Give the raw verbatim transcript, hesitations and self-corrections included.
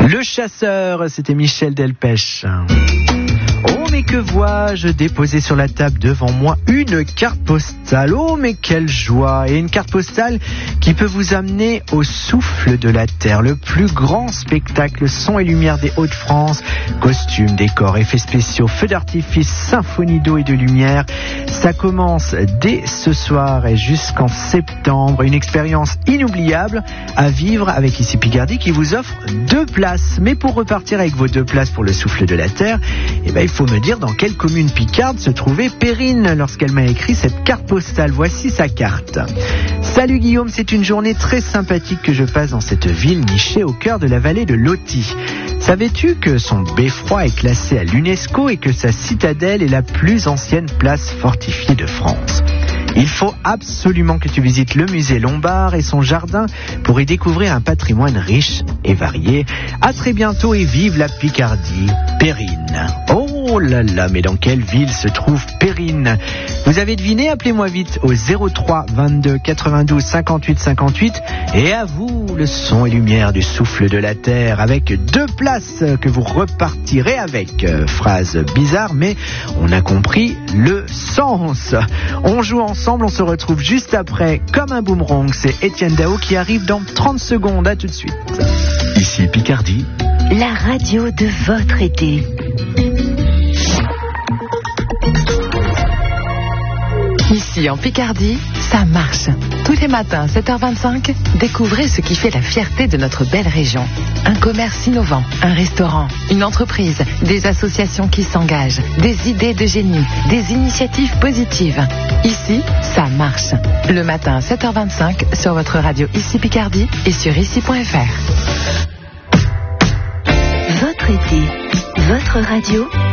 Le chasseur, c'était Michel Delpech. Oh mais que vois-je déposer sur la table devant moi une carte postale. Oh mais quelle joie. Et une carte postale qui peut vous amener au souffle de la terre, le plus grand spectacle son et lumière des Hauts-de-France. Costumes, décors, effets spéciaux, feux d'artifice, symphonie d'eau et de lumière. Ça commence dès ce soir et jusqu'en septembre. Une expérience inoubliable à vivre avec Ici Picardie qui vous offre deux places. Mais pour repartir avec vos deux places pour le souffle de la terre, eh ben, il faut me dire dans quelle commune picarde se trouvait Perrine lorsqu'elle m'a écrit cette carte postale. Voici sa carte. Salut Guillaume, c'est une journée très sympathique que je passe dans cette ville nichée au cœur de la vallée de l'Authie. Savais-tu que son beffroi est classé à l'UNESCO et que sa citadelle est la plus ancienne place fortifiée de France ? Il faut absolument que tu visites le musée Lombard et son jardin pour y découvrir un patrimoine riche et varié. À très bientôt et vive la Picardie. Perrine. Oh là là, mais dans quelle ville se trouve Perrine ? Vous avez deviné ? Appelez-moi vite au zéro trois vingt-deux quatre-vingt-douze cinquante-huit cinquante-huit et à vous le son et lumière du souffle de la terre avec deux places que vous repartirez avec. Euh, phrase bizarre, mais on a compris le sens. On joue ensemble, on se retrouve juste après comme un boomerang. C'est Étienne Dao qui arrive dans trente secondes. À tout de suite. Ici Picardie, la radio de votre été. Ici en Picardie, ça marche. Tous les matins, sept heures vingt-cinq, découvrez ce qui fait la fierté de notre belle région. Un commerce innovant, un restaurant, une entreprise, des associations qui s'engagent, des idées de génie, des initiatives positives. Ici, ça marche. Le matin, sept heures vingt-cinq, sur votre radio Ici Picardie et sur ici point f r. Votre été, votre radio